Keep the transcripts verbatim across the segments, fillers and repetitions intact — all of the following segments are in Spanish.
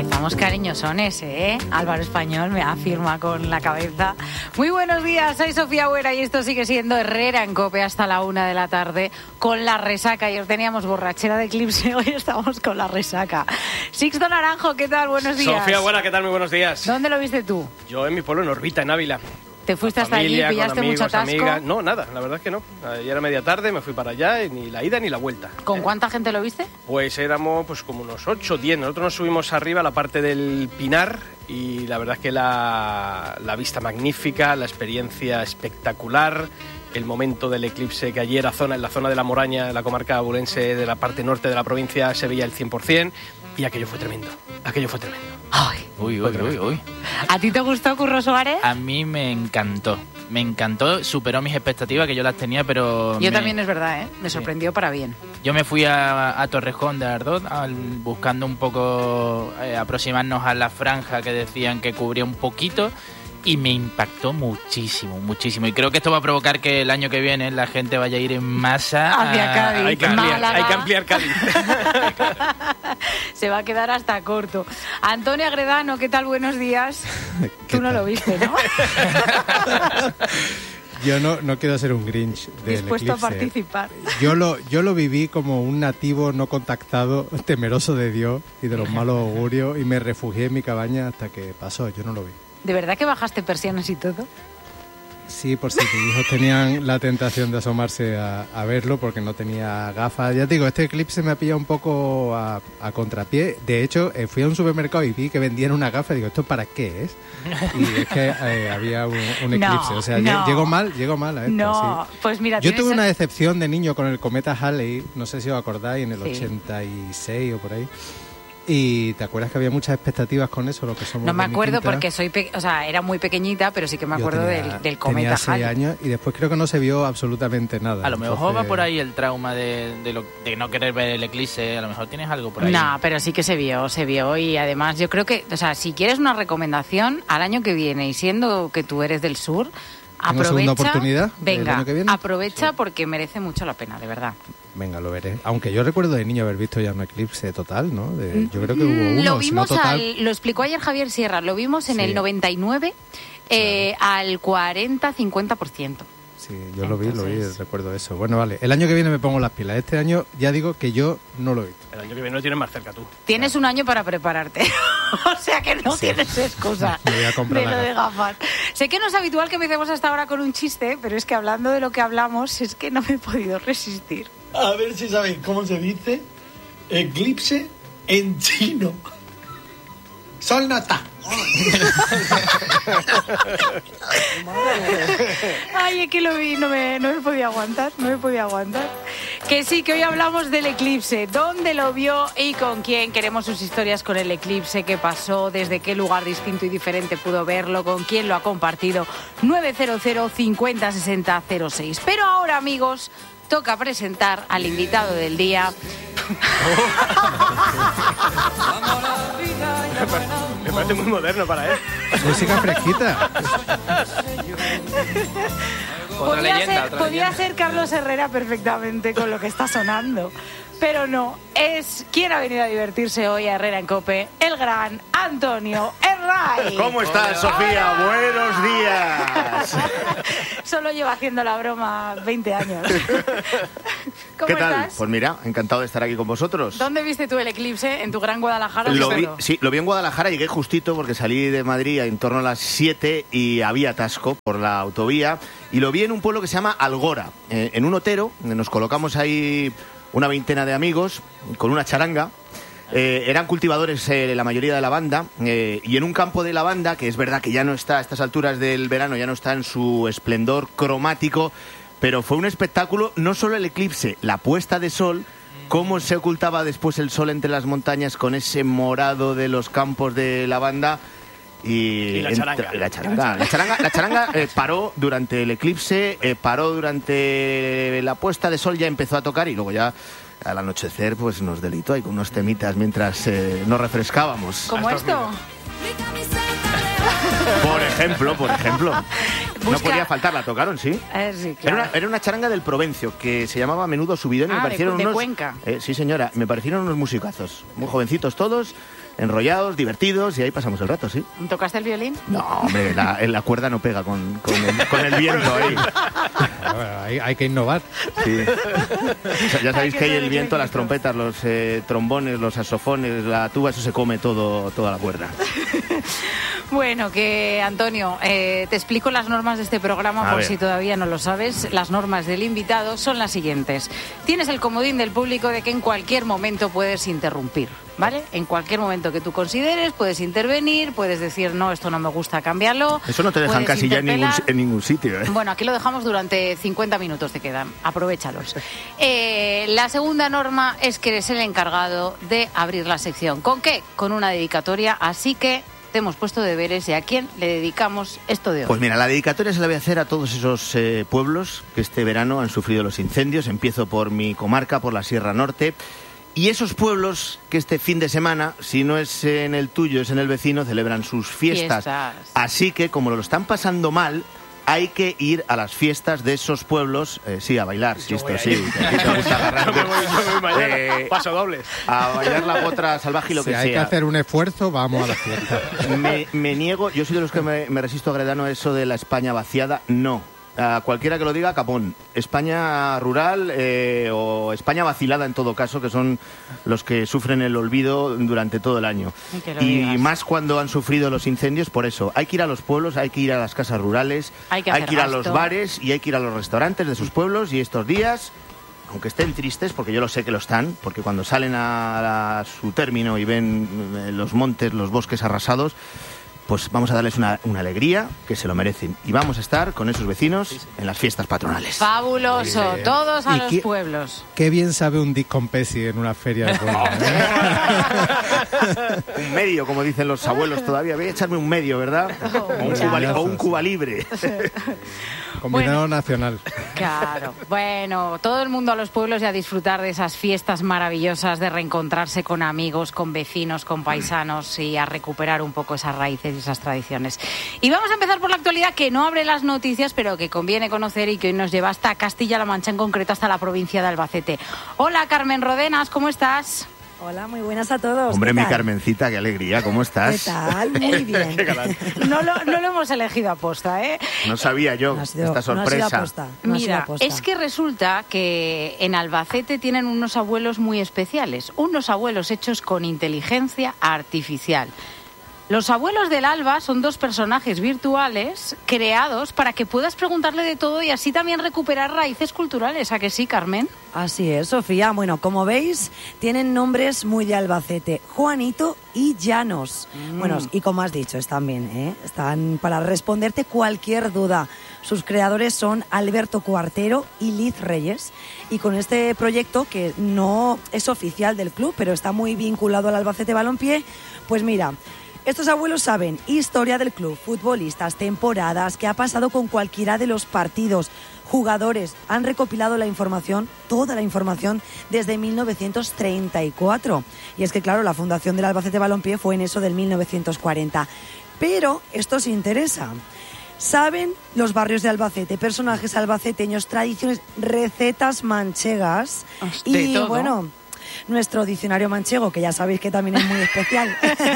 Empezamos cariñosones, ¿eh? Álvaro Español me afirma con la cabeza. Muy buenos días, soy Sofía Buera y esto sigue siendo Herrera en COPE hasta la una de la tarde con la resaca. Ayer teníamos borrachera de Eclipse, hoy estamos con la resaca. Sixto Naranjo, ¿qué tal? Buenos días. Sofía Buera, ¿qué tal? Muy buenos días. ¿Dónde lo viste tú? Yo en mi pueblo, en Orbita, en Ávila. ¿Te fuiste hasta familia, allí, pillaste amigos, mucho atasco? Amigas. No, nada, la verdad es que no. Ayer a media tarde me fui para allá, y ni la ida ni la vuelta. ¿Con ¿Eh? cuánta gente lo viste? Pues éramos pues como unos ocho, diez. Nosotros nos subimos arriba a la parte del Pinar y la verdad es que la, la vista magnífica, la experiencia espectacular, el momento del eclipse que ayer era zona, en la zona de la Moraña, en la comarca abulense de la parte norte de la provincia, se veía el cien por ciento y aquello fue tremendo, aquello fue tremendo. Ay. Uy, uy, uy, uy. ¿A ti te gustó, Curro Suárez? A mí me encantó, me encantó, superó mis expectativas, que yo las tenía, pero... Yo me... también, es verdad, ¿eh? Me sorprendió sí. para bien. Yo me fui a, a Torrejón de Ardoz al, buscando un poco eh, aproximarnos a la franja que decían que cubría un poquito y me impactó muchísimo, muchísimo. Y creo que esto va a provocar que el año que viene la gente vaya a ir en masa hacia Cádiz. Hay que ampliar, hay que ampliar Cádiz. Se va a quedar hasta corto. Antonio Agredano, ¿qué tal? Buenos días. Tú no tal? Lo viste, ¿no? Yo no, no quiero ser un Grinch del Dispuesto eclipse. a participar. Yo lo, yo lo viví como un nativo no contactado, temeroso de Dios y de los malos augurios, y me refugié en mi cabaña hasta que pasó. Yo no lo vi. ¿De verdad que bajaste persianas y todo? Sí, por si tus hijos tenían la tentación de asomarse a, a verlo porque no tenía gafas. Ya te digo, este eclipse me ha pillado un poco a, a contrapié. De hecho, eh, fui a un supermercado y vi que vendían una gafa y digo, ¿esto para qué es? Y es que eh, había un, un eclipse. No, o sea, no. llegó mal, llegó mal a esto. No, sí. pues mira... Yo tuve el... una decepción de niño con el cometa Halley, no sé si os acordáis, en el sí. ochenta y seis o por ahí. ¿Y te acuerdas que había muchas expectativas con eso, lo que somos? No me acuerdo quinta? porque soy, pe... o sea, era muy pequeñita, pero sí que me acuerdo tenía, del, del cometa tenía seis Halley. años y después creo que no se vio absolutamente nada. A lo mejor Entonces... va por ahí el trauma de, de, lo, de no querer ver el eclipse, a lo mejor tienes algo por ahí. No, pero sí que se vio, se vio y además yo creo que, o sea, si quieres una recomendación al año que viene y siendo que tú eres del sur, aprovecha, segunda oportunidad venga, el año que viene? aprovecha Sí. porque merece mucho la pena, de verdad. Venga, lo veré. Aunque yo recuerdo de niño haber visto ya un eclipse total, ¿no? De, yo creo que hubo uno, Lo vimos, si no total... al, lo explicó ayer Javier Sierra, lo vimos en Sí. el noventa y nueve eh, claro. al cuarenta a cincuenta por ciento. Sí, yo lo vi, Entonces... lo vi, recuerdo eso. Bueno, vale, el año que viene me pongo las pilas. Este año ya digo que yo no lo he visto. El año que viene lo tienes más cerca tú. Tienes un año para prepararte. O sea que no sí. tienes excusa Me voy a comprar de lo de gafas. Sé que no es habitual que empecemos hasta ahora con un chiste, pero es que hablando de lo que hablamos, es que no me he podido resistir. A ver si sabéis cómo se dice eclipse en chino. Sol nata. Ay, es que lo vi, no me, no me podía aguantar, no me podía aguantar. Que sí, que hoy hablamos del eclipse. ¿Dónde lo vio y con quién? Queremos sus historias con el eclipse, qué pasó, desde qué lugar distinto y diferente pudo verlo, con quién lo ha compartido. nueve cero cero cincuenta sesenta cero seis. Pero ahora, amigos, toca presentar al invitado del día. Me parece muy moderno para él. Música fresquita. Podría, leyenda, ser, podría ser Carlos Herrera perfectamente con lo que está sonando. Pero no, es quien ha venido a divertirse hoy a Herrera en COPE, el gran Antonio Herray. ¿Cómo estás, Sofía? ¡Hola! Buenos días. Solo lleva haciendo la broma veinte años. ¿Cómo ¿Qué tal? estás? Pues mira, encantado de estar aquí con vosotros. ¿Dónde viste tú el eclipse? ¿En tu gran Guadalajara? Lo vi, sí, lo vi en Guadalajara, llegué justito porque salí de Madrid en torno a las siete y había atasco por la autovía. Y lo vi en un pueblo que se llama Algora, eh, en un otero, donde nos colocamos ahí una veintena de amigos con una charanga. Eh, eran cultivadores eh, la mayoría de la banda eh, y en un campo de lavanda, que es verdad que ya no está a estas alturas del verano, ya no está en su esplendor cromático, pero fue un espectáculo, no solo el eclipse, la puesta de sol, cómo se ocultaba después el sol entre las montañas con ese morado de los campos de lavanda. Y, y la charanga. Entre, la charanga, la charanga, la charanga eh, paró durante el eclipse, eh, paró durante la puesta de sol, ya empezó a tocar y luego ya al anochecer pues nos delitó ahí con unos temitas mientras eh, nos refrescábamos. ¿Como esto? Por ejemplo, por ejemplo. Busca... No podía faltar, la tocaron, sí. Eh, sí, claro. Era una, era una charanga del Provencio que se llamaba Menudo Subidón y Ah, me parecieron de, de unos... Cuenca. Eh, sí, señora, me parecieron unos musicazos. Muy jovencitos todos, enrollados, divertidos y ahí pasamos el rato, sí. ¿Tocaste el violín? No, hombre, la, la cuerda no pega con, con, el, con el viento ahí. Bueno, hay, hay que innovar. Sí. O sea, ya sabéis Hay que que hay ser el viento, las eclécticos. trompetas, los eh, trombones, los saxofones, la tuba, eso se come todo, toda la cuerda. Bueno, que Antonio, eh, te explico las normas de este programa A por ver. si todavía no lo sabes. Las normas del invitado son las siguientes. Tienes el comodín del público de que en cualquier momento puedes interrumpir, ¿vale? En cualquier momento que tú consideres puedes intervenir, puedes decir, no, esto no me gusta, cámbialo. Eso no te dejan puedes casi ya en ningún, interpelar. en ningún sitio, ¿eh? Bueno, aquí lo dejamos durante cincuenta minutos, te quedan. Aprovéchalos. Eh, la segunda norma es que eres el encargado de abrir la sección. ¿Con qué? Con una dedicatoria, así que te hemos puesto deberes y a quién le dedicamos esto de hoy. Pues mira, la dedicatoria se la voy a hacer a todos esos eh, pueblos que este verano han sufrido los incendios. Empiezo por mi comarca, por la Sierra Norte. Y esos pueblos que este fin de semana, si no es en el tuyo, es en el vecino, celebran sus fiestas. Fiestas. Así que, como lo están pasando mal, hay que ir a las fiestas de esos pueblos, eh, sí, a bailar, sí, esto sí, que a ti te gusta agarrarte, Yo me voy, yo me voy mañana. eh, Paso dobles. a bailar la potra salvaje y lo Si que hay que sea. hacer un esfuerzo, vamos a la fiesta. Me, me niego, yo soy de los que me, me resisto a Gredano a eso de la España vaciada, no. A cualquiera que lo diga, capón. España rural eh, o España vacilada en todo caso, que son los que sufren el olvido durante todo el año. Y que lo Y digas. más cuando han sufrido los incendios, por eso. Hay que ir a los pueblos, hay que ir a las casas rurales, Hay que hacer ir a gasto. los bares y hay que ir a los restaurantes de sus pueblos y estos días... Aunque estén tristes, porque yo lo sé que lo están, porque cuando salen a, a su término y ven eh, los montes, los bosques arrasados, pues vamos a darles una, una alegría que se lo merecen. Y vamos a estar con esos vecinos en las fiestas patronales. Fabuloso, Muy bien. todos a ¿Y los qué- pueblos. Qué bien sabe un disc con Pepsi en una feria de pueblo, ¿eh? Un medio, como dicen los abuelos todavía. Voy a echarme un medio, ¿verdad? O un Cuba, o un Cuba Libre. Combinado Bueno. nacional. Claro. Bueno, todo el mundo a los pueblos y a disfrutar de esas fiestas maravillosas, de reencontrarse con amigos, con vecinos, con paisanos y a recuperar un poco esas raíces y esas tradiciones. Y vamos a empezar por la actualidad que no abre las noticias, pero que conviene conocer y que hoy nos lleva hasta Castilla-La Mancha, en concreto hasta la provincia de Albacete. Hola, Carmen Rodenas, ¿cómo estás? Hola, muy buenas a todos. Hombre, ¿Qué mi tal? Carmencita, qué alegría. ¿Cómo ¿Qué estás? tal? Muy bien. Qué galán. No lo, no lo hemos elegido a posta, ¿eh? No sabía yo No ha sido- esta no ha sido sorpresa. aposta, no ha sido Mira, aposta. es que resulta que en Albacete tienen unos abuelos muy especiales, unos abuelos hechos con inteligencia artificial. Los abuelos del Alba son dos personajes virtuales creados para que puedas preguntarle de todo y así también recuperar raíces culturales. ¿A que sí, Carmen? Así es, Sofía. Bueno, como veis, tienen nombres muy de Albacete. Juanito y Llanos. Mm. Bueno, y como has dicho, están bien, ¿eh? Están para responderte cualquier duda. Sus creadores son Alberto Cuartero y Liz Reyes. Y con este proyecto, que no es oficial del club, pero está muy vinculado al Albacete Balompié, pues mira... Estos abuelos saben historia del club, futbolistas, temporadas, qué ha pasado con cualquiera de los partidos, jugadores. Han recopilado la información, toda la información, desde mil novecientos treinta y cuatro. Y es que, claro, la fundación del Albacete Balompié fue en eso del mil novecientos cuarenta. Pero esto os interesa. Saben los barrios de Albacete, personajes albaceteños, tradiciones, recetas manchegas. De Y todo. bueno... Nuestro diccionario manchego, que ya sabéis que también es muy especial.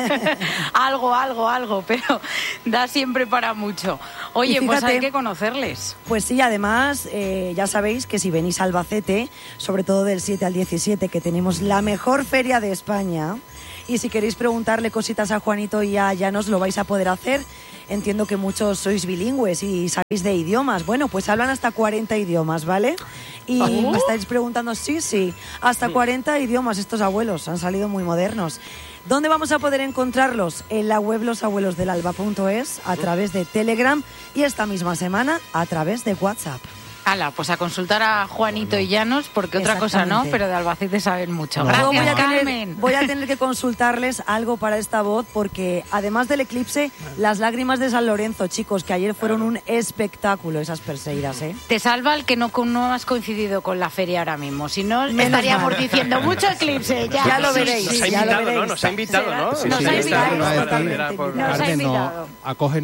algo, algo, algo, pero da siempre para mucho. Oye, Y pues fíjate- hay que conocerles. Pues sí, además, eh, ya sabéis que si venís a Albacete, sobre todo del siete al diecisiete, que tenemos la mejor feria de España, y si queréis preguntarle cositas a Juanito y a Llanos, lo vais a poder hacer. Entiendo que muchos sois bilingües y sabéis de idiomas. Bueno, pues hablan hasta cuarenta idiomas, ¿vale? Y ¿Oh? me estáis preguntando, sí, sí, hasta cuarenta idiomas estos abuelos, han salido muy modernos. ¿Dónde vamos a poder encontrarlos? En la web losabuelosdelalba punto es, a través de Telegram y esta misma semana a través de WhatsApp. Hala, pues a consultar a Juanito y Llanos, porque otra cosa no, Exactamente. pero de Albacete saben mucho. No, Gracias, Luego voy a, Carmen. tener, voy a tener que consultarles algo para esta voz porque además del eclipse, las lágrimas de San Lorenzo, chicos, que ayer fueron un espectáculo esas perseiras, ¿eh? Te salva el que no, no has coincidido con la feria ahora mismo, si no Menos estaríamos mal. diciendo mucho eclipse. Ya, Ya lo Sí, veréis, sí, Nos ha ya lo invitado, ¿no? veréis. Nos ha invitado, ¿no? Sí, nos ha sí, invitado. está- Totalmente era por- Nos ha Carmen, no, invitado. acoge no.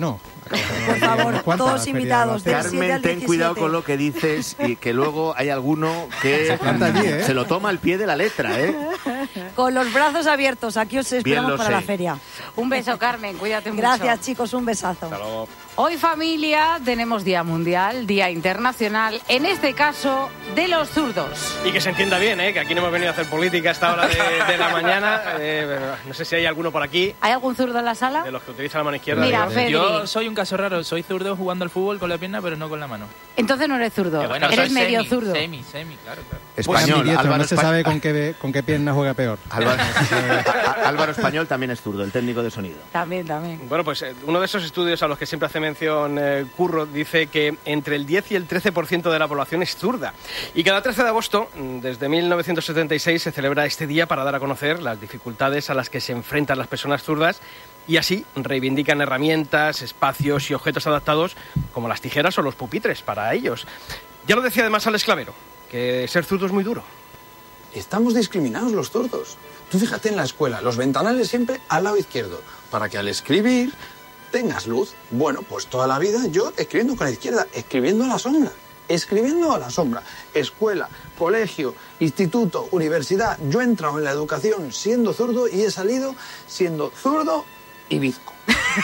Por favor, ¿Cuántas todos ferias invitados. va a Del hacer? siete Carmen, al ten cuidado diecisiete. con lo que dices y que luego hay alguno que Se planta allí, ¿eh? se lo toma al pie de la letra, ¿eh? Con los brazos abiertos, aquí os esperamos lo para sé. la feria. Un beso, Carmen, cuídate mucho. Gracias, chicos, un besazo. Hasta luego. Hoy, familia, tenemos Día Mundial, Día Internacional, en este caso, de los zurdos. Y que se entienda bien, ¿eh? Que aquí no hemos venido a hacer política a esta hora de, de la mañana. Eh, no sé si hay alguno por aquí, ¿Hay algún zurdo en la sala? de los que utiliza la mano izquierda. Mira, digo. Fedri. Yo soy un caso raro, soy zurdo jugando al fútbol con la pierna, pero no con la mano. Entonces no eres zurdo, Que bueno, eres soy medio semi, zurdo. Semi, semi, claro, claro. Pues Español, ambidiestro, Álvaro, no se Espa- sabe con qué, con qué pierna juega peor. Álvaro, a- Álvaro Español también es zurdo, el técnico de sonido. También, también. Bueno, pues eh, uno de esos estudios a los que siempre hace mención eh, Curro dice que entre el diez y el trece por ciento de la población es zurda. Y cada trece de agosto, mm, desde mil novecientos setenta y seis, se celebra este día para dar a conocer las dificultades a las que se enfrentan las personas zurdas y así reivindican herramientas, espacios y objetos adaptados como las tijeras o los pupitres para ellos. Ya lo decía además Alex Clavero, que ser zurdo es muy duro. Estamos discriminados los zurdos. Tú fíjate en la escuela, los ventanales siempre al lado izquierdo, para que al escribir tengas luz. Bueno, pues toda la vida yo escribiendo con la izquierda, escribiendo a la sombra, escribiendo a la sombra. Escuela, colegio, instituto, universidad. Yo he entrado en la educación siendo zurdo y he salido siendo zurdo y bizco.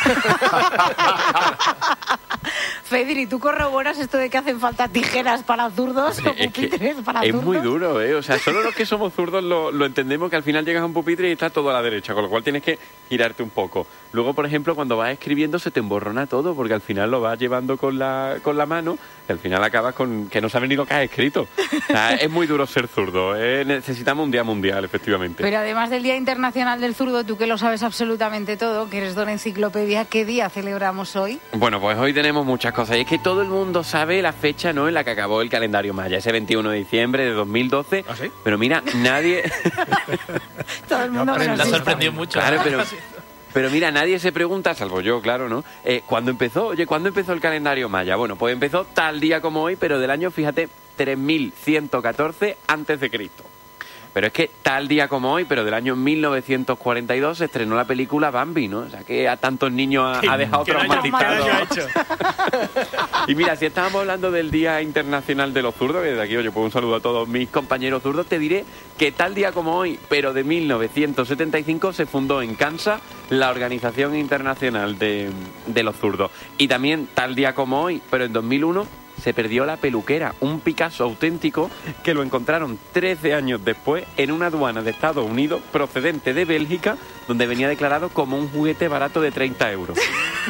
Fedri, ¿tú corroboras esto de que hacen falta tijeras para zurdos o Es que pupitres para es zurdos? muy duro, ¿eh? O sea, solo los que somos zurdos lo, lo entendemos, que al final llegas a un pupitre y está todo a la derecha, con lo cual tienes que girarte un poco. Luego, por ejemplo, cuando vas escribiendo se te emborrona todo, porque al final lo vas llevando con la, con la mano y al final acabas con que no sabes ni lo que has escrito. O sea, es muy duro ser zurdo, ¿eh? Necesitamos un día mundial, efectivamente. Pero además del Día Internacional del Zurdo, tú que lo sabes absolutamente todo, que eres don enciclopedia, ¿qué día celebramos hoy? Bueno, pues hoy tenemos muchas cosas. Y es que todo el mundo sabe la fecha, ¿no?, en la que acabó el calendario maya, ese veintiuno de diciembre de dos mil doce. ¿Ah, sí? Pero mira, nadie... Todo el mundo Me menos ha yo. sorprendido mucho. Claro, pero, pero mira, nadie se pregunta, salvo yo, claro, ¿no? Eh, ¿Cuándo empezó? Oye, ¿cuándo empezó el calendario maya? Bueno, pues empezó tal día como hoy, pero del año, fíjate, tres mil ciento catorce antes de Cristo. Pero es que tal día como hoy, pero del año mil novecientos cuarenta y dos, se estrenó la película Bambi, ¿no? O sea, que a tantos niños ha, ha dejado ¿Qué daño- qué traumatizados. daño ha hecho? Y mira, si estábamos hablando del Día Internacional de los Zurdos, que desde aquí, oye, pues un saludo a todos mis compañeros zurdos, te diré que tal día como hoy, pero de mil novecientos setenta y cinco, se fundó en Kansas la Organización Internacional de, de los Zurdos. Y también tal día como hoy, pero en dos mil uno, se perdió la peluquera, un Picasso auténtico que lo encontraron trece años después en una aduana de Estados Unidos procedente de Bélgica, donde venía declarado como un juguete barato de treinta euros.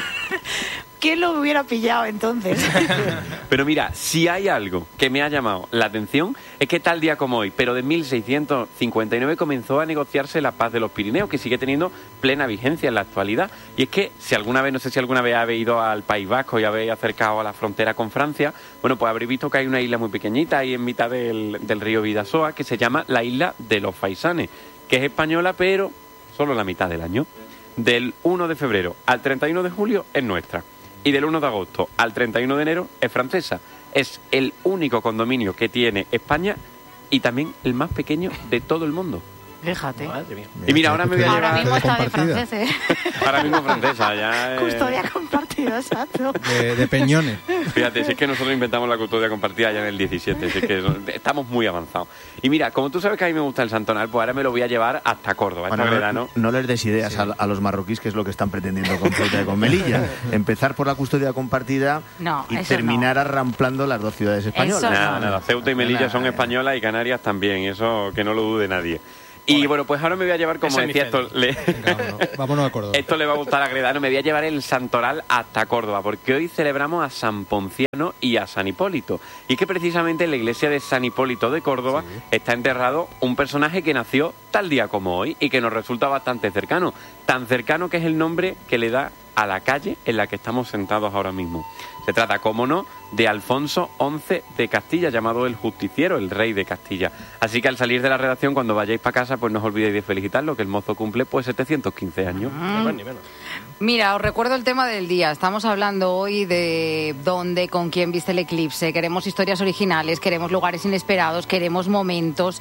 ¿Quién lo hubiera pillado entonces? Pero mira, si hay algo que me ha llamado la atención es que tal día como hoy, pero de mil seiscientos cincuenta y nueve, comenzó a negociarse la paz de los Pirineos, que sigue teniendo plena vigencia en la actualidad. Y es que si alguna vez, no sé si alguna vez habéis ido al País Vasco y habéis acercado a la frontera con Francia, bueno, pues habréis visto que hay una isla muy pequeñita ahí en mitad del, del río Bidasoa que se llama la isla de los Faisanes, que es española, pero solo la mitad del año. Del uno de febrero al treinta y uno de julio es nuestra. Y del uno de agosto al treinta y uno de enero es francesa. Es el único condominio que tiene España y también el más pequeño de todo el mundo. Fíjate. Madre mía. Y mira, ahora me voy a Ahora llevar... mismo está de compartida. francés, ¿eh? Ahora mismo francesa, ya... eh, Custodia compartida, exacto. De, de peñones. Fíjate, si es que nosotros inventamos la custodia compartida ya en el diecisiete, si es que estamos muy avanzados. Y mira, como tú sabes que a mí me gusta el santonal, pues ahora me lo voy a llevar hasta Córdoba, Bueno, hasta no, Gredano. no les des ideas a, a los marroquíes, que es lo que están pretendiendo con Ceuta y con Melilla. Empezar por la custodia compartida No, y eso terminar arramplando las dos ciudades españolas. Eso Nada, no. nada, Ceuta y Melilla Nada, son eh. españolas y Canarias también, eso que no lo dude nadie. Y bueno, pues ahora me voy a llevar, como Ese es mi decía, esto le, Venga, vámonos, vámonos a Córdoba. esto le va a gustar a Gredano, me voy a llevar el santoral hasta Córdoba, porque hoy celebramos a San Ponciano y a San Hipólito. Y es que precisamente en la iglesia de San Hipólito de Córdoba está enterrado un personaje que nació tal día como hoy y que nos resulta bastante cercano. Tan cercano que es el nombre que le da a la calle en la que estamos sentados ahora mismo. Se trata, como no, de Alfonso once de Castilla, llamado el Justiciero, el rey de Castilla. Así que al salir de la redacción, cuando vayáis para casa, pues no os olvidéis de felicitarlo, que el mozo cumple pues setecientos quince años. Ni más ni menos. Mira, os recuerdo el tema del día. Estamos hablando hoy de dónde, con quién viste el eclipse. Queremos historias originales, queremos lugares inesperados, queremos momentos.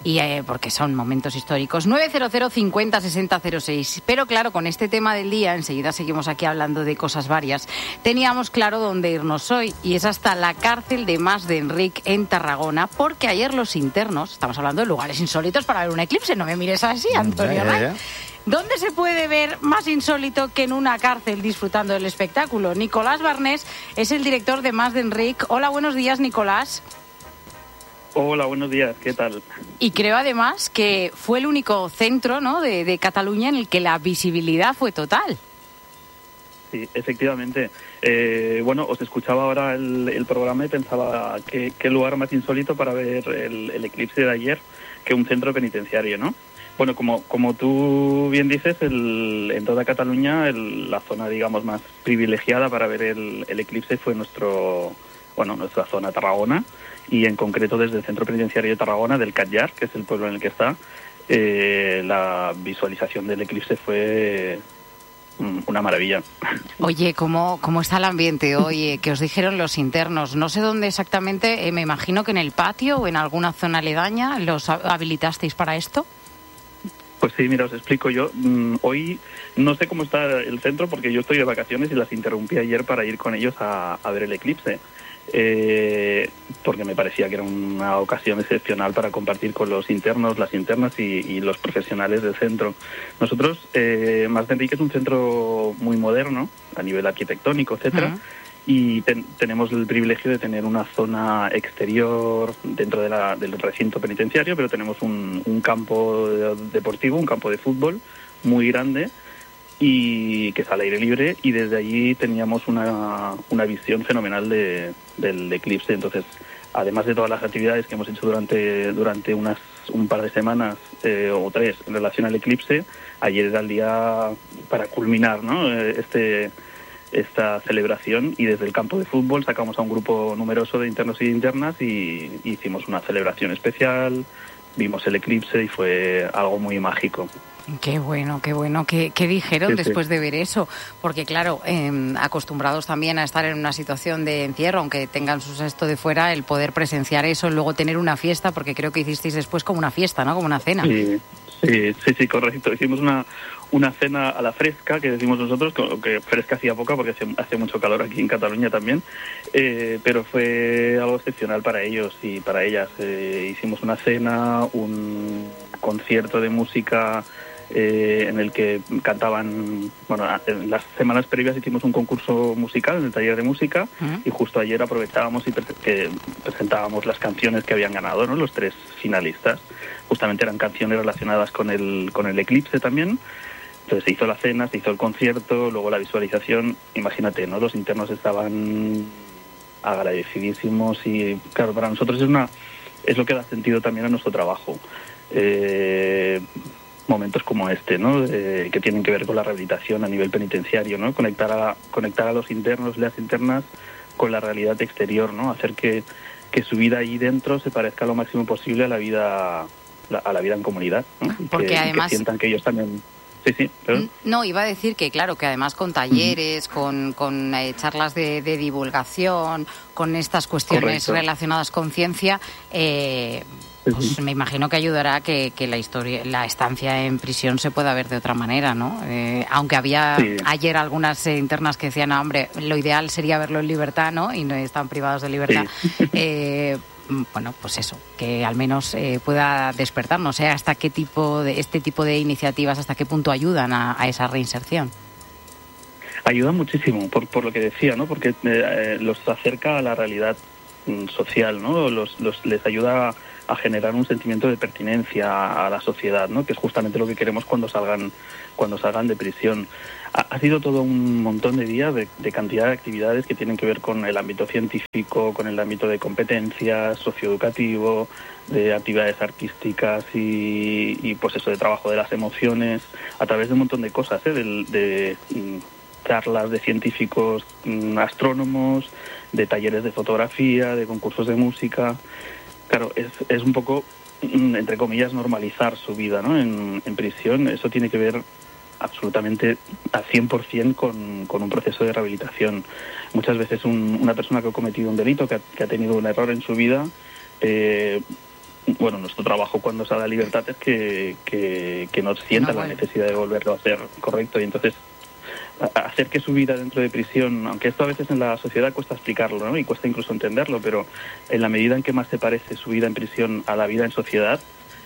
y eh, porque son momentos históricos. nueve cero cero cincuenta sesenta cero seis. Pero claro, con este tema del día, enseguida seguimos aquí hablando de cosas varias, teníamos claro dónde irnos hoy, y es hasta la cárcel de Mas de Enric en Tarragona, porque ayer los internos, estamos hablando de lugares insólitos para ver un eclipse, no me mires así, Antonio. Ya, ya, ya. ¿Dónde se puede ver más insólito que en una cárcel disfrutando del espectáculo? Nicolás Barnés es el director de Mas de Enric. Hola, buenos días, Nicolás. Hola, buenos días, ¿qué tal? Y creo además que fue el único centro, ¿no?, de, de Cataluña en el que la visibilidad fue total. Sí, efectivamente. Eh, bueno, os escuchaba ahora el, el programa y pensaba que qué lugar más insólito para ver el, el eclipse de ayer que un centro penitenciario, ¿no? Bueno, como, como tú bien dices, el, en toda Cataluña el, la zona, digamos, más privilegiada para ver el, el eclipse fue nuestro, bueno, nuestra zona Tarragona, y en concreto desde el Centro Penitenciario de Tarragona, del Catllar, que es el pueblo en el que está, eh, la visualización del eclipse fue una maravilla. Oye, ¿cómo, cómo está el ambiente hoy? ¿Qué os dijeron los internos? No sé dónde exactamente, eh, me imagino que en el patio o en alguna zona aledaña los habilitasteis para esto. Pues sí, mira, os explico yo. Mm, hoy no sé cómo está el centro porque yo estoy de vacaciones y las interrumpí ayer para ir con ellos a, a ver el eclipse. Eh, porque me parecía que era una ocasión excepcional para compartir con los internos, las internas y, y los profesionales del centro. Nosotros, eh, Mas de Enric es un centro muy moderno a nivel arquitectónico, etcétera. Uh-huh. Y ten, tenemos el privilegio de tener una zona exterior dentro de la, del recinto penitenciario, pero tenemos un, un campo deportivo, un campo de fútbol muy grande y que es al aire libre, y desde allí teníamos una, una visión fenomenal de, del eclipse. Entonces, además de todas las actividades que hemos hecho durante, durante unas, un par de semanas eh, o tres en relación al eclipse, ayer era el día para culminar, ¿no?, este... esta celebración, y desde el campo de fútbol sacamos a un grupo numeroso de internos y internas y hicimos una celebración especial, vimos el eclipse y fue algo muy mágico. Qué bueno, qué bueno. ¿Qué, qué dijeron sí, después sí. de ver eso? Porque claro, eh, acostumbrados también a estar en una situación de encierro, aunque tengan su sexto de fuera, el poder presenciar eso, luego tener una fiesta, porque creo que hicisteis después como una fiesta, ¿no?, como una cena. Sí, sí, sí, sí, correcto. Hicimos una una cena a la fresca, que decimos nosotros, que fresca hacía poca porque hace, hace mucho calor aquí en Cataluña también, eh, pero fue algo excepcional para ellos y para ellas. Eh, hicimos una cena, un concierto de música eh, en el que cantaban, bueno, en las semanas previas hicimos un concurso musical en el taller de música uh-huh. y justo ayer aprovechábamos y pre- que presentábamos las canciones que habían ganado, ¿no?, los tres finalistas. Justamente eran canciones relacionadas con el, con el eclipse también. Entonces se hizo la cena, se hizo el concierto, luego la visualización. Imagínate, ¿no?, los internos estaban agradecidísimos y, claro, para nosotros es una es lo que da sentido también a nuestro trabajo. Eh, momentos como este, ¿no?, eh, que tienen que ver con la rehabilitación a nivel penitenciario, ¿no?, conectar a conectar a los internos y las internas con la realidad exterior, ¿no?, hacer que, que su vida ahí dentro se parezca lo máximo posible a la vida a la vida en comunidad, ¿no? Porque que, además que sientan que ellos también. Sí, sí, pero... No, iba a decir que, claro, que además con talleres, uh-huh. con, con eh, charlas de, de divulgación, con estas cuestiones Correcto. relacionadas con ciencia, eh, pues uh-huh. me imagino que ayudará a que, que la historia, la estancia en prisión se pueda ver de otra manera, ¿no? Eh, aunque había sí. ayer algunas eh, internas que decían, no, hombre, lo ideal sería verlo en libertad, ¿no?, y no están privados de libertad. Sí. Eh, bueno, pues eso, que al menos eh, pueda despertar, no sé hasta qué tipo de este tipo de iniciativas, hasta qué punto ayudan a, a esa reinserción. Ayuda muchísimo, por, por lo que decía, ¿no?, porque eh, los acerca a la realidad mm, social, ¿no?, los, los, les ayuda a generar un sentimiento de pertinencia a la sociedad, ¿no?, que es justamente lo que queremos cuando salgan cuando salgan de prisión. Ha, ha sido todo un montón de días de, de cantidad de actividades que tienen que ver con el ámbito científico, con el ámbito de competencias, socioeducativo, de actividades artísticas y, y pues eso, de trabajo de las emociones, a través de un montón de cosas, ¿eh?, de, de, de charlas de científicos astrónomos, de talleres de fotografía, de concursos de música. Claro, es, es un poco, entre comillas, normalizar su vida, ¿no?, en, en prisión. Eso tiene que ver absolutamente al cien por ciento con, con un proceso de rehabilitación. Muchas veces un, una persona que ha cometido un delito, que ha, que ha tenido un error en su vida, eh, bueno, nuestro trabajo cuando se da libertad es que, que, que no sientan No, la bueno. necesidad de volverlo a hacer correcto, y entonces a- hacer que su vida dentro de prisión, aunque esto a veces en la sociedad cuesta explicarlo, ¿no? Y cuesta incluso entenderlo, pero en la medida en que más se parece su vida en prisión a la vida en sociedad,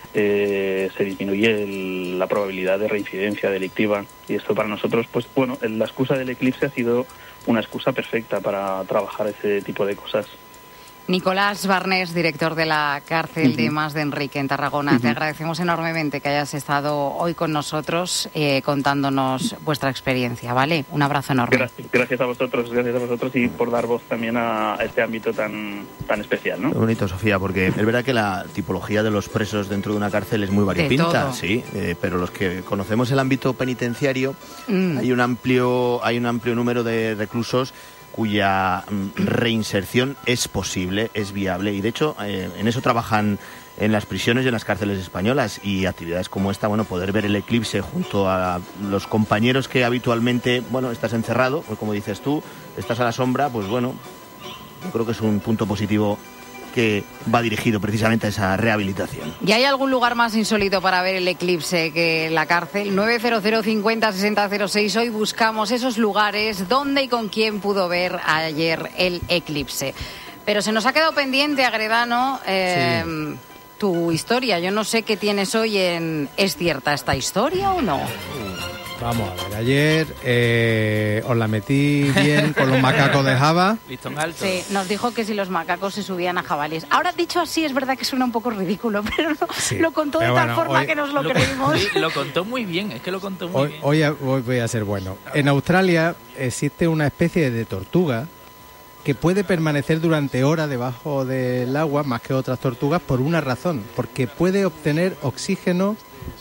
eh, se disminuye el- la probabilidad de reincidencia delictiva. Y esto para nosotros, pues bueno, el- la excusa del eclipse ha sido una excusa perfecta para trabajar ese tipo de cosas. Nicolás Barnés, director de la cárcel de Mas de Enrique en Tarragona, te agradecemos enormemente que hayas estado hoy con nosotros eh, contándonos vuestra experiencia, ¿vale? Un abrazo enorme. Gracias, gracias a vosotros, gracias a vosotros y por dar voz también a este ámbito tan, tan especial, ¿no? Qué bonito, Sofía, porque es verdad que la tipología de los presos dentro de una cárcel es muy todo. variopinta, sí, eh, pero los que conocemos el ámbito penitenciario, Mm. hay un amplio, hay un amplio número de reclusos cuya mm, reinserción es posible, es viable, y de hecho eh, en eso trabajan en las prisiones y en las cárceles españolas, y actividades como esta, bueno, poder ver el eclipse junto a los compañeros que habitualmente, bueno, estás encerrado, pues como dices tú, estás a la sombra, pues bueno, yo creo que es un punto positivo que va dirigido precisamente a esa rehabilitación. ¿Y hay algún lugar más insólito para ver el eclipse que la cárcel? nueve cero cero cincuenta sesenta cero seis. Hoy buscamos esos lugares donde y con quién pudo ver ayer el eclipse. Pero se nos ha quedado pendiente, Agredano, eh, sí. tu historia. Yo no sé qué tienes hoy en ¿Es cierta esta historia o no? Vamos a ver, ayer eh, os la metí bien con los macacos de Java. Listón alto. Sí, nos dijo que si los macacos se subían a jabalíes. Ahora, dicho así, es verdad que suena un poco ridículo, pero no, Sí, lo contó de pero tal bueno, forma hoy- que nos lo, Lo, creímos. sí, lo contó muy bien, es que lo contó muy Hoy, bien. hoy, hoy voy a ser bueno. En Australia existe una especie de tortuga que puede permanecer durante horas debajo del agua más que otras tortugas por una razón, porque puede obtener oxígeno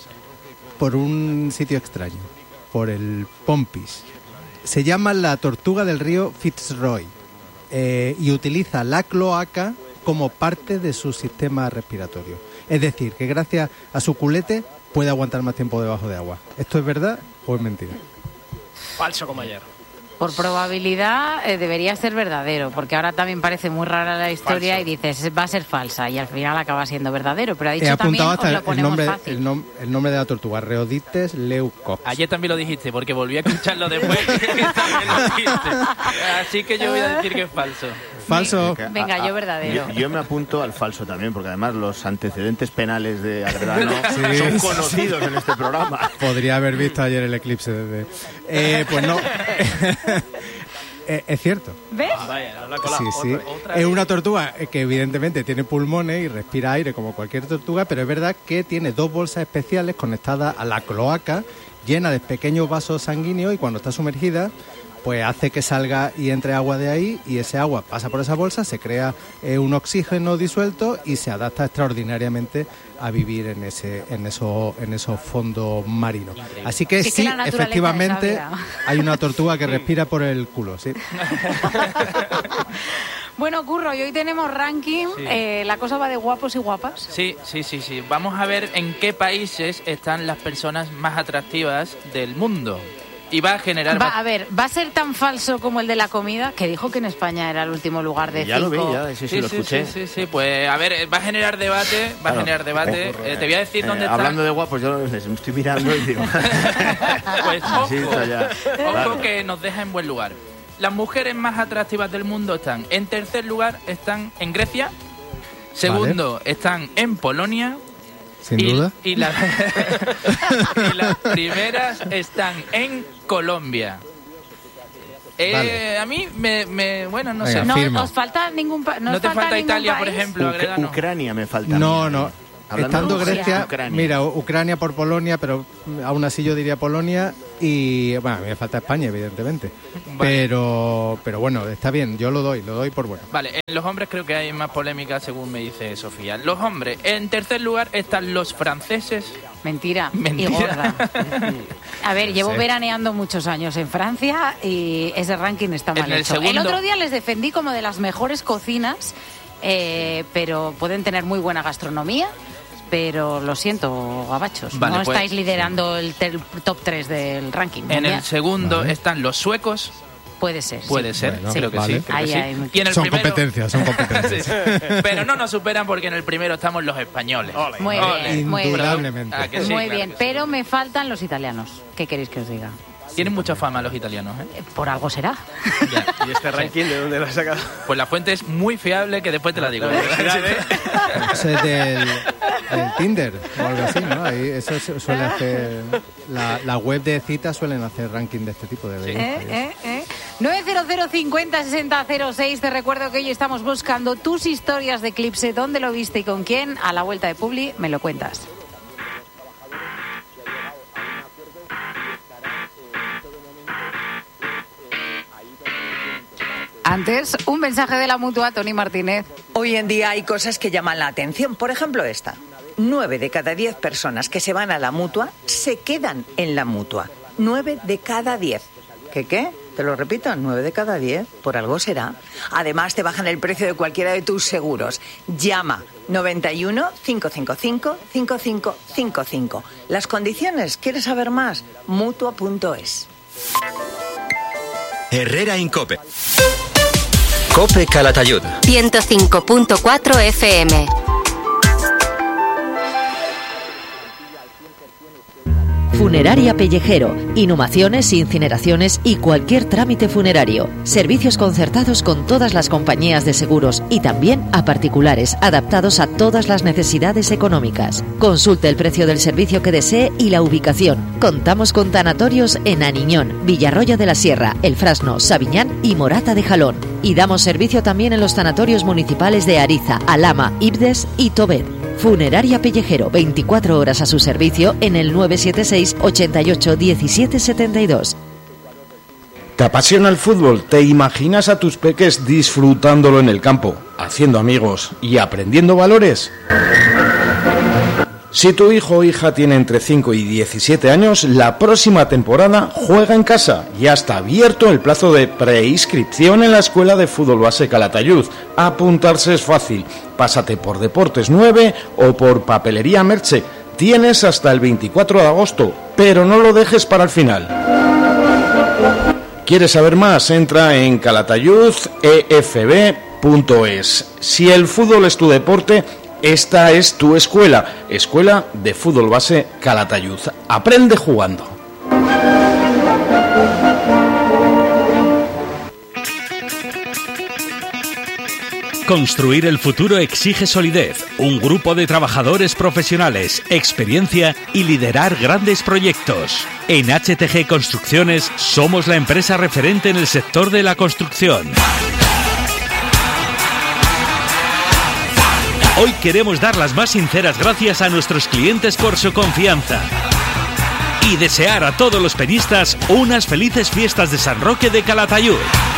por un sitio extraño, por el Pompis. Se llama la tortuga del río Fitzroy eh, y utiliza la cloaca como parte de su sistema respiratorio. Es decir, que gracias a su culete puede aguantar más tiempo debajo de agua. ¿Esto es verdad o es mentira? Falso como ayer. Por probabilidad eh, debería ser verdadero, porque ahora también parece muy rara la historia Falso. y dices va a ser falsa y al final acaba siendo verdadero. Pero ha dicho He también, apuntado os hasta lo el ponemos nombre, fácil. el, nom- el nombre de la tortuga, Rheodites leucops. Ayer también lo dijiste, porque volví a escucharlo después y también lo dijiste. Así que yo voy a decir que es falso. Falso. Venga, yo verdadero. Yo, yo me apunto al falso también, porque además los antecedentes penales de Agredano Sí. son conocidos en este programa. Podría haber visto ayer el eclipse desde... Eh, pues no. Eh, es cierto. ¿Ves? Vaya, la cola. Sí, sí. otra Es vez. una tortuga que evidentemente tiene pulmones y respira aire como cualquier tortuga, pero es verdad que tiene dos bolsas especiales conectadas a la cloaca, llena de pequeños vasos sanguíneos, y cuando está sumergida, pues hace que salga y entre agua de ahí, y ese agua pasa por esa bolsa, se crea eh, un oxígeno disuelto y se adapta extraordinariamente a vivir en ese en esos en esos fondos marinos. Así que Sí, que sí, la naturaleza efectivamente es la vida. hay una tortuga que respira por el culo, sí. Bueno, Curro, y hoy tenemos ranking. Sí. Eh, la cosa va de guapos y guapas. Sí, sí, sí, sí. Vamos a ver en qué países están las personas más atractivas del mundo. Y va a generar... Va, a ver, ¿va a ser tan falso como el de la comida? Que dijo que en España era el último lugar de Ya lo vi, cinco. ya, sí, sí, lo escuché. Sí, sí, sí, pues a ver, va a generar debate, va Claro. a generar debate. Eh, te voy a decir Eh, dónde está. hablando de guapos, yo les estoy mirando y digo... Pues Sí, ojo, está ya. ojo Claro. que nos deja en buen lugar. Las mujeres más atractivas del mundo están, en tercer lugar, están en Grecia. Segundo, están en Polonia. Sin y, duda. Y, la- y las primeras están en Colombia. Eh, Vale. A mí me, me- bueno, no Venga, sé. No Firmo. os falta ningún país. ¿No te falta Italia, por ejemplo, Uc- Agredano? Ucrania me falta. a No, mí. no. Hablando Estando de Grecia, Ucrania. mira, Ucrania por Polonia, pero aún así yo diría Polonia, y bueno, a mí me falta España, evidentemente. Vale. Pero pero bueno, está bien, yo lo doy, lo doy por bueno. Vale, en los hombres creo que hay más polémica, según me dice Sofía. Los hombres. En tercer lugar están los franceses. Mentira, Mentira. y gorda. A ver, llevo Sí. veraneando muchos años en Francia y ese ranking está mal En el hecho. El segundo- otro día les defendí como de las mejores cocinas, eh, pero pueden tener muy buena gastronomía. Pero lo siento, gabachos, Vale, no pues- estáis liderando el ter- top tres del ranking. En mundial. el segundo Vale. están los suecos. Puede ser. Puede sí. ser, Bueno, creo que vale. sí. Creo Ahí que sí. hay mucho. Y en el Son primero- competencias, son competencias. Sí. Pero no nos superan porque en el primero estamos los españoles. Muy Ole. bien, muy bien. Indudablemente. Ah, que sí, Muy claro bien, que sí. pero me faltan los italianos. ¿Qué queréis que os diga? Tienen mucha fama los italianos, ¿eh? Eh, Por algo será. Ya. ¿Y este ranking de dónde lo has sacado? Pues la fuente es muy fiable, que después te la digo. Eso es del, del Tinder o algo así, ¿no? Ahí eso su- suele hacer... La, la web de citas suelen hacer ranking de este tipo de belleza. ¿Eh? ¿Eh? ¿Eh? nueve cero cero cincuenta sesenta cero seis. Te recuerdo que hoy estamos buscando tus historias de Eclipse. ¿Dónde lo viste y con quién? A la vuelta de Publi me lo cuentas. Antes, un mensaje de la Mutua, Tony Martínez. Hoy en día hay cosas que llaman la atención. Por ejemplo, esta. Nueve de cada diez personas que se van a la Mutua se quedan en la Mutua. Nueve de cada diez. ¿Qué qué? Te lo repito, nueve de cada diez. Por algo será. Además, te bajan el precio de cualquiera de tus seguros. Llama noventa y uno, cinco cinco cinco, cinco cinco cinco cinco. Las condiciones, ¿quieres saber más? Mutua punto es. Herrera Incope. Cope Calatayud. ciento cinco punto cuatro F M. Funeraria Pellejero. Inhumaciones, incineraciones y cualquier trámite funerario. Servicios concertados con todas las compañías de seguros y también a particulares, adaptados a todas las necesidades económicas. Consulte el precio del servicio que desee y la ubicación. Contamos con tanatorios en Aniñón, Villarroya de la Sierra, El Frasno, Sabiñán y Morata de Jalón. Y damos servicio también en los tanatorios municipales de Ariza, Alhama, Ibdes y Tobet. Funeraria Pellejero, veinticuatro horas a su servicio en el nueve siete seis, ochenta y ocho, diecisiete setenta y dos. ¿Te apasiona el fútbol? ¿Te imaginas a tus peques disfrutándolo en el campo, haciendo amigos y aprendiendo valores? Si tu hijo o hija tiene entre cinco y diecisiete años, la próxima temporada juega en casa. Ya está abierto el plazo de preinscripción en la Escuela de Fútbol Base Calatayud. Apuntarse es fácil. Pásate por Deportes nueve o por Papelería Merche. Tienes hasta el veinticuatro de agosto, pero no lo dejes para el final. ¿Quieres saber más? Entra en calatayud e f b punto es. Si el fútbol es tu deporte, esta es tu escuela, Escuela de Fútbol Base Calatayud. Aprende jugando. Construir el futuro exige solidez, un grupo de trabajadores profesionales, experiencia y liderar grandes proyectos. En H T G Construcciones somos la empresa referente en el sector de la construcción. Hoy queremos dar las más sinceras gracias a nuestros clientes por su confianza y desear a todos los peñistas unas felices fiestas de San Roque de Calatayud.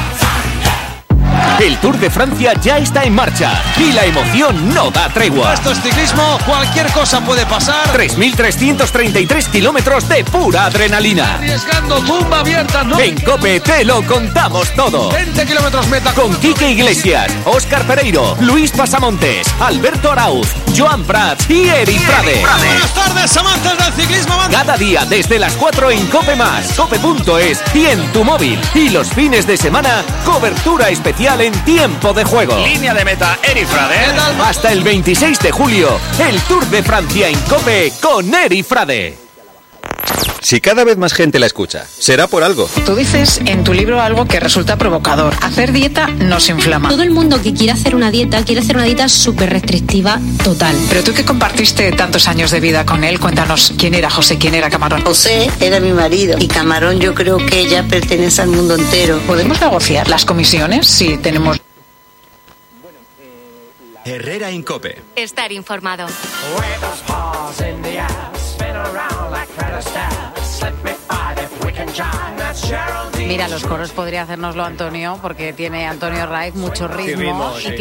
El Tour de Francia ya está en marcha y la emoción no da tregua. Esto es ciclismo, cualquier cosa puede pasar. tres mil trescientos treinta y tres kilómetros de pura adrenalina. Arriesgando, tumba abierta, no. En COPE te lo contamos todo. veinte kilómetros meta. Con Quique Iglesias, Óscar Pereiro, Luis Pasamontes, Alberto Arauz, Joan Prats y Eri Frade. Buenas tardes, amantes del ciclismo. Cada día desde las cuatro en COPE más, cope punto es y en tu móvil. Y los fines de semana, cobertura especial en tiempo de juego. Línea de meta, Eri Frade. Hasta el veintiséis de julio, el Tour de Francia en COPE con Eri Frade. Si cada vez más gente la escucha, será por algo. Tú dices en tu libro algo que resulta provocador. Hacer dieta nos inflama. Todo el mundo que quiere hacer una dieta, quiere hacer una dieta súper restrictiva total. Pero tú que compartiste tantos años de vida con él, cuéntanos quién era José, quién era Camarón. José era mi marido y Camarón yo creo que ya pertenece al mundo entero. ¿Podemos negociar las comisiones si tenemos... Herrera Incope. Estar informado. Mira, los coros podría hacérnoslo Antonio, porque tiene Antonio Raiz mucho ritmo, ritmo, y sí.